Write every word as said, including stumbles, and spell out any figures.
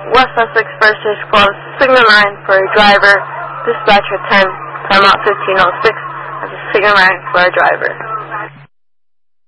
West Sussex Fire Station Falls, signal nine for a driver, dispatcher ten, timeout fifteen oh six, as a signal nine for a driver.